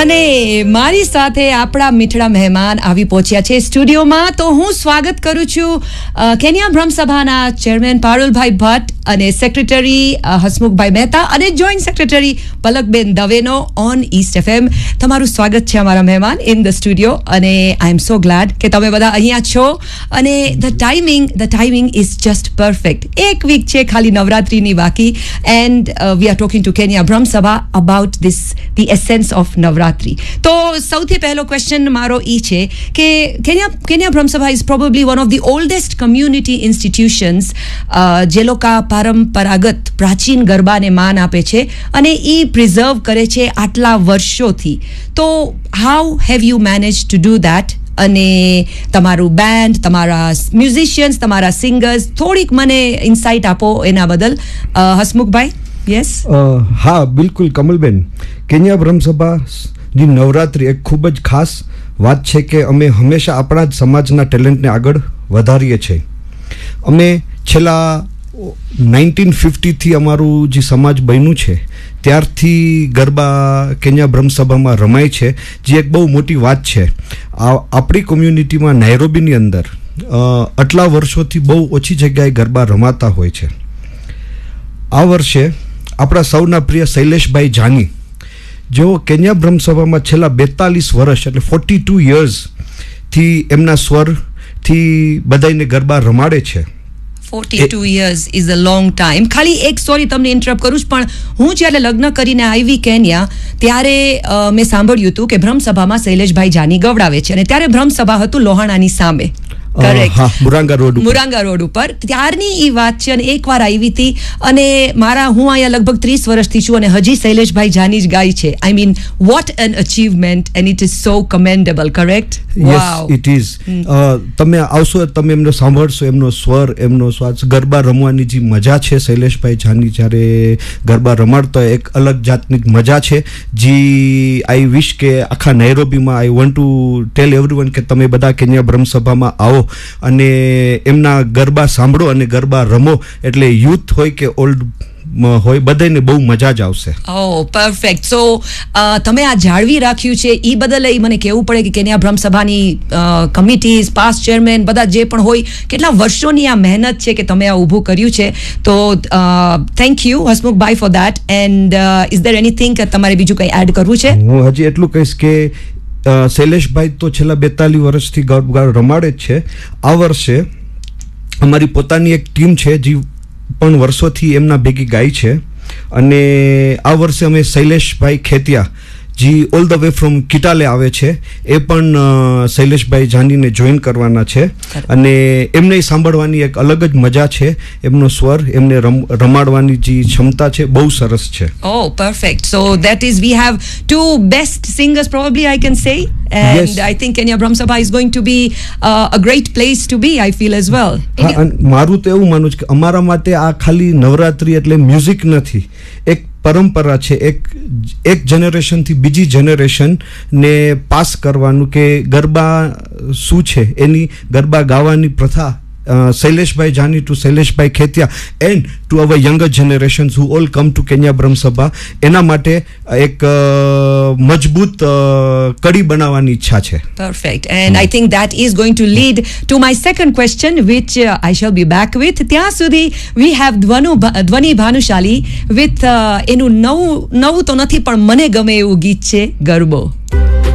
અને મારી સાથે આપણા મીઠડા મહેમાન આવી પહોંચ્યા છે સ્ટુડિયોમાં. તો હું સ્વાગત કરું છું કેન્યા બ્રહ્મસભાના ચેરમેન પારુલભાઈ ભટ્ટ અને સેક્રેટરી હસમુખભાઈ મહેતા અને joint secretary Palakben દવેનો on East FM. તમારું સ્વાગત છે અમારા મહેમાન ઇન ધ સ્ટુડિયો અને આઈ એમ સો ગ્લેડ કે તમે બધા અહીંયા છો. અને the timing is just perfect. એક વીક છે ખાલી નવરાત્રિની બાકી and we are talking two Kenya બ્રહ્મસભા about the essence of Navratri. તો સૌથી પહેલો ક્વેશ્ચન મારો એ છે કે Kenya બ્રહ્મસભા is probably one of the oldest community institutions જે લોકો પરંપરાગત પ્રાચીન ગરબાને માન આપે છે અને એ પ્રિઝર્વ કરે છે આટલા વર્ષોથી. તો how have you manage to do that? અને તમારું બેન્ડ, તમારા મ્યુઝિશિયન્સ, તમારા સિંગર્સ, થોડીક મને ઇન્સાઇટ આપો એના બદલ. હસમુખભાઈ. યસ. હા, બિલકુલ કમલબેન. કેન્યા બ્રહ્મસભાની નવરાત્રિ એક ખૂબ જ ખાસ વાત છે કે અમે હંમેશા આપણા જ સમાજના ટેલેન્ટને આગળ વધારીએ છીએ. અમે છેલ્લા 1950થી અમારું જે સમાજ બન્યું છે ત્યારથી ગરબા કેન્યા બ્રહ્મસભામાં રમાય છે, જે એક બહુ મોટી વાત છે. આપણી કોમ્યુનિટીમાં નાયરોબીની અંદર આટલા વર્ષોથી બહુ ઓછી જગ્યાએ ગરબા રમાતા હોય છે. આ વર્ષે આપણા સૌના પ્રિય શૈલેષભાઈ જાની, જેઓ કેન્યા બ્રહ્મસભામાં છેલ્લા 42 વર્ષ એટલે 42 યર્સથી એમના સ્વરથી બધાઈને ગરબા રમાડે છે. 42 years is a long time. ખાલી એક સોરી તમને ઇન્ટરપ્ટ કરું છું, પણ હું જ્યારે લગ્ન કરીને આવી કેન્યા ત્યારે મેં સાંભળ્યું હતું કે બ્રહ્મસભામાં શૈલેષભાઈ જાની ગવડાવે છે અને ત્યારે બ્રહ્મસભા હતું લોહાણાની સામે. મુરાંગા રોડ ઉપર. ત્યારની એ વાત છે અને એકવાર આવી હતી અને હું અહીંયા લગભગ 30 વર્ષથી છું અને હજી શૈલેષભાઈ જાની જ ગાય છે. I mean what an achievement and it is so commendable. Correct? Yes, it is. તમે આવશો, તમે એમનો સાંભળશો, એમનો સ્વર, એમનો સ્વાદ, ગરબા રમવાની જે મજા છે શૈલેષભાઈ જાની જ્યારે ગરબા રમાડતો હોય એક અલગ જાતની મજા છે. જી આઈ વિશ કે આખા નાયરોબીમાં I want to tell everyone કે તમે બધા કેન્યા બ્રહ્મસભામાં આવો અને એમના ગરબા સાંભળો અને ગરબા રમો. એટલે યુથ હોય કે ઓલ્ડ હોય, બધાને બહુ મજા જ આવશે. ઓ પરફેક્ટ. સો તમે આ જાળવી રાખ્યું છે એ બદલ મને કહેવું પડે કે કેન્યા બ્રહ્મસભાની કમિટીઝ, પાસ્ટ ચેરમેન બધા જે પણ હોય, કેટલા વર્ષોની આ મહેનત છે કે તમે આ ઊભું કર્યું છે. તો thank you Hasmukhbhai for that. And is there anything કે તમારે બીજું કંઈ એડ કરવું છે? હું હજી એટલું કહીશ કે શૈલેષભાઈ તો છેલ્લા 42 વર્ષથી ગરબા રમાડે જ છે. આ વર્ષે અમારી પોતાની એક ટીમ છે જે પણ વર્ષોથી એમના ભેગી ગાય છે અને આ વર્ષે અમે શૈલેષભાઈ ખેતિયા જે ઓલ ધ વે ફ્રોમ કિટાલે આવે છે એ પણ શૈલેષભાઈ જાનીને જોઈન કરવાના છે અને એમને સાંભળવાની એક અલગ જ મજા છે. એમનો સ્વર, એમને રમાડવાની જે ક્ષમતા છે બહુ સરસ છે. Oh, perfect. So that is, we have two best singers probably, I can say. And yes. I think Kenya Brahmsabha is going to be a great place to be, I feel as well. મારું તો એવું માનવું છે કે અમારા માટે આ ખાલી નવરાત્રી એટલે મ્યુઝિક નથી, એક પરંપરા છે. એક જનરેશનથી બીજી જનરેશનને પાસ કરવાનું કે ગરબા શું છે એની ગરબા ગાવાની પ્રથા શૈલેષભાઈ Jani two Shaileshbhai Khetiya and to our younger generations who all come to Kenya બ્રહ્મસભા, એના માટે એક મજબૂત કડી બનાવવાની ઈચ્છા છે. Perfect. And I think that is going to lead to my second question, which I shall be back with. ત્યાં સુધી we have ધ્વનિ ભાનુશાલી with એનું નવું તો નથી પણ મને ગમે એવું ગીત છે ગરબો.